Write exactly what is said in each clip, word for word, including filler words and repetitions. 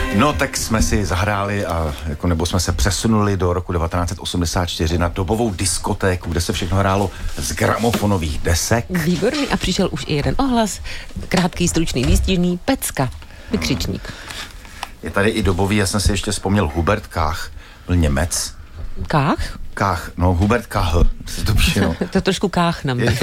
No, tak jsme si zahráli a jako, nebo jsme se přesunuli do roku devatenáct osmdesát čtyři na dobovou diskotéku, kde se všechno hrálo z gramofonových desek. Výborný, a přišel už i jeden ohlas, krátký, stručný, výstižný, pecka, vykřičník. Je tady i dobový, já jsem si ještě vzpomněl, Hubert Kách, byl Němec. Kách? Kách, no Hubert Kách, se to píše, no. To trošku Kách na mě.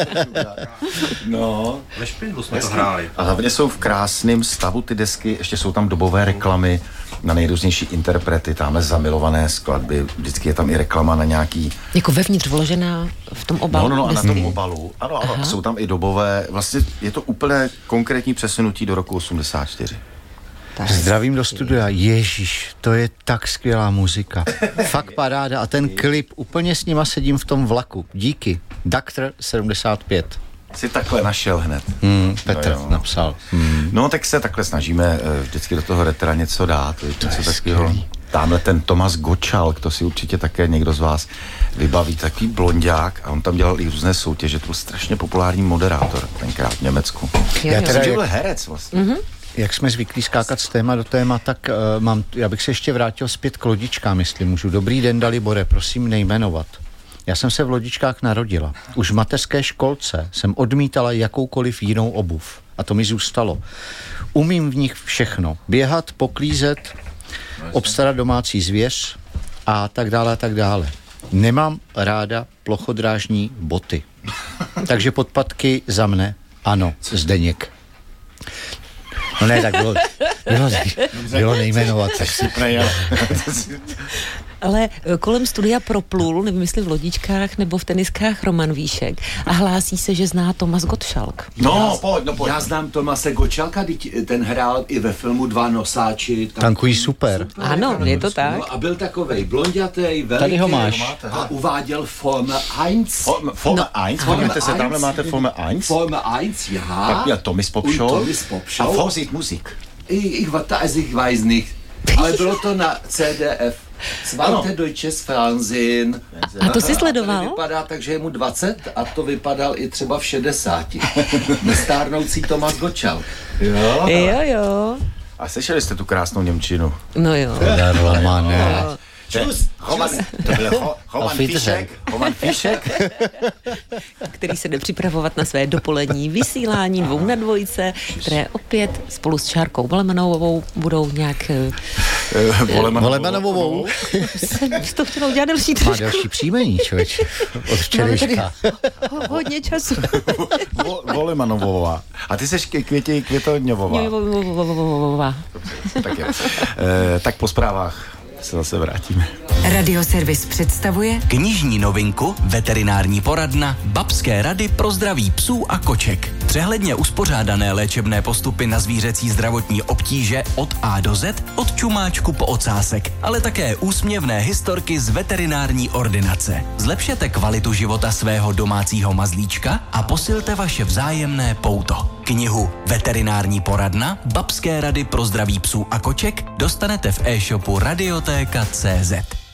No. Ve Špindlu jsme to hráli. A hlavně jsou v krásném stavu ty desky, ještě jsou tam dobové reklamy na nejrůznější interprety, tamhle zamilované skladby, vždycky je tam i reklama na nějaký... Jako vevnitř vložená v tom obalu. No, no, no, a na desky. tom obalu. Ano, ano, jsou tam i dobové, vlastně je to úplně konkrétní přesunutí do roku osmdesát čtyři. Zdravím do studia. Ježíš, to je tak skvělá muzika. Fakt paráda. A ten klip, úplně s nima sedím v tom vlaku. Díky. Doktor sedmdesát pět. Si takhle našel hned. Hmm, Petr no, napsal. Hmm. No, tak se takhle snažíme vždycky do toho retra něco dát. To něco takového. Tamhle ten Tomas Gottschalk, to si určitě také někdo z vás vybaví, takový blonďák, a on tam dělal i různé soutěže, to byl strašně populární moderátor tenkrát v Německu. Jo, Já jo. teda, Že jak, byl herec vlastně. Mm-hmm. jak jsme zvyklí skákat z téma do téma, tak uh, mám, já bych se ještě vrátil zpět k lodičkám, jestli můžu. Dobrý den, Dalibore, prosím nejmenovat. Já jsem se v lodičkách narodila. Už v mateřské školce jsem odmítala jakoukoliv jinou obuv. A to mi zůstalo. Umím v nich všechno. Běhat, poklízet, obstarat domácí zvěř a tak dále a tak dále. Nemám ráda plochodrážní boty. Takže podpatky za mne, ano, Zdeněk. No ne, tak bylo, bylo, bylo nejmenovat. Tak si Ale kolem studia proplul, nevím, jestli v lodičkách nebo v teniskách, Roman Víšek a hlásí se, že zná Tomas Gottschalk. No, pojď, no pojď. Já znám Tomase Gottschalka, ten hrál i ve filmu Dva nosáči. Tam, Tankují super. Ano, je to tak. No, a byl takovej blondětej, veliký. Tady ho máš. A uváděl Formel jedna. Forme jedna, podívejte se, eins. tamhle máte Forme jedna. Formel jedna, ja. Tak ja, Tomis Pop Show. Und Tomis Pop Show. A Vorsicht Musik. Ich, ich, also ich weiß nicht. Ale bylo to na C D F. Zweite Deutsches Fernsehen. A to jsi sledoval? To vypadá tak, že je mu dvacet a to vypadal i třeba v šedesáti. Nestárnoucí Tomas Gottschalk. Jo. Jo, jo. A slyšeli jste tu krásnou němčinu? No jo. Romane. Čus. Roman, to byl Ho- Roman Fišek. Roman Fišek. Který se jde připravovat na své dopolední vysílání dvou na dvojce, které opět spolu s Šárkou Volemanovou budou nějak... Volemanovou. Jsem to chtěla udělat delší Má trošku. další příjmení, člověče. Od včerejška. Ho, hodně času. Volemanovová. A ty seš Květi Květodňovová. Tak, je. E, tak po zprávách se zase vrátíme. Radioservis představuje Knižní novinku, veterinární poradna, babské rady pro zdraví psů a koček. Přehledně uspořádané léčebné postupy na zvířecí zdravotní obtíže od A do Z, od čumáčku po ocásek, ale také úsměvné historky z veterinární ordinace. Zlepšete kvalitu života svého domácího mazlíčka a posilte vaše vzájemné pouto. Knihu Veterinární poradna, babské rady pro zdraví psů a koček dostanete v e-shopu radiotéka tečka cé zet.